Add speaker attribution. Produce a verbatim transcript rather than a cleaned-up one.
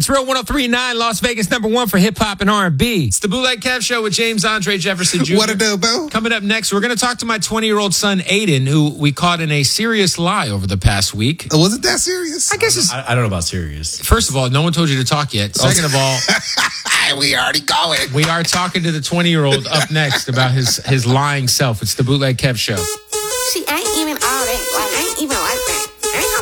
Speaker 1: It's Real one oh three point nine, Las Vegas number one for hip-hop and R and B. It's the Bootleg Kev Show with James Andre Jefferson Junior
Speaker 2: What a do, boo?
Speaker 1: Coming up next, we're going to talk to my twenty-year-old son, Aiden, who we caught in a serious lie over the past week.
Speaker 2: Oh, was it that serious?
Speaker 1: I guess it's...
Speaker 3: I, I don't know about serious.
Speaker 1: First of all, no one told you to talk yet. Second of all...
Speaker 2: we already going.
Speaker 1: We are talking to the twenty-year-old up next about his, his lying self. It's the Bootleg Kev Show.
Speaker 4: She ain't even all that. Like, ain't even like that.